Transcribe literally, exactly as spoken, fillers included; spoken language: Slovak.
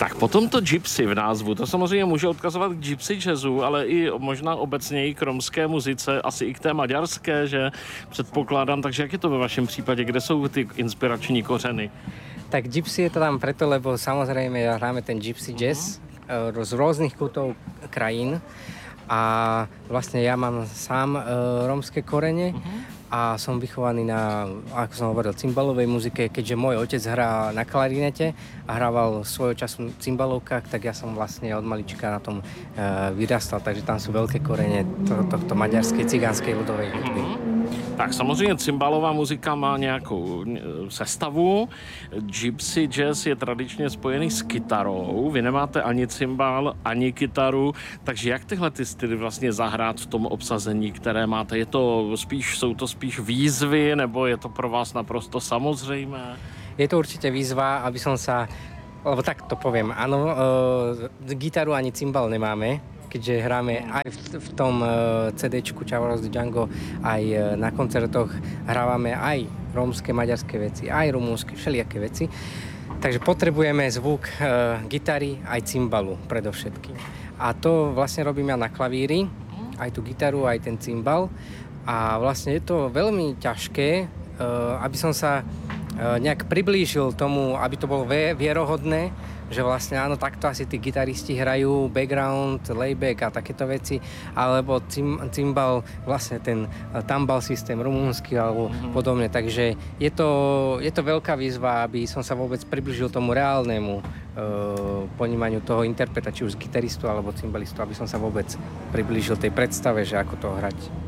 Tak potom to gypsy v názvu, to samozřejmě může odkazovat k gypsy jazzu, ale i možná obecněji k romské muzice, asi i k té maďarské, že předpokládám. Takže jak je to ve vašem případě, kde jsou ty inspirační kořeny? Tak gypsy je to tam preto, lebo samozrejme hráme ten gypsy jazz uh-huh. z rôznych kútov krajín a vlastne ja mám sám uh, rómske korene uh-huh. a som vychovaný na, ako som hovoril, cymbalovej muzike, keďže môj otec hrá na klarinete a hrával svojho času v cymbalovkách, tak ja som vlastne od malička na tom uh, vyrastal, takže tam sú veľké korene to, tohto maďarskej, cigánskej ľudovej hudby. Uh-huh. Tak samozřejmě cymbalová muzika má nějakou sestavu. Gypsy jazz je tradičně spojený s kytarou. Vy nemáte ani cymbal, ani kytaru. Takže jak tyhle ty styly vlastně zahrát v tom obsazení, které máte? Je to spíš, jsou to spíš výzvy, nebo je to pro vás naprosto samozřejmé? Je to určite výzva, aby som sa, lebo tak to poviem, áno, e, gitaru ani cymbal nemáme, keďže hráme aj v, v tom uh, CDčku Čavaros de Django, aj uh, na koncertoch hrávame aj rómske, maďarské veci, aj rumúnske, všelijaké veci. Takže potrebujeme zvuk uh, gitary aj cymbalu predovšetkým. A to vlastne robím ja na klavíri, aj tú gitaru, aj ten cymbal. A vlastne je to veľmi ťažké, uh, aby som sa uh, nejak priblížil tomu, aby to bolo vierohodné, že vlastne áno, takto asi tí gitaristi hrajú background, layback a takéto veci, alebo cymbal, vlastne ten tambal systém rumúnsky alebo mm-hmm. podobne. Takže je to, je to veľká výzva, aby som sa vôbec približil tomu reálnemu e, ponímaniu toho interpreta, či už gitaristu alebo cymbalistu, aby som sa vôbec priblížil tej predstave, že ako to hrať.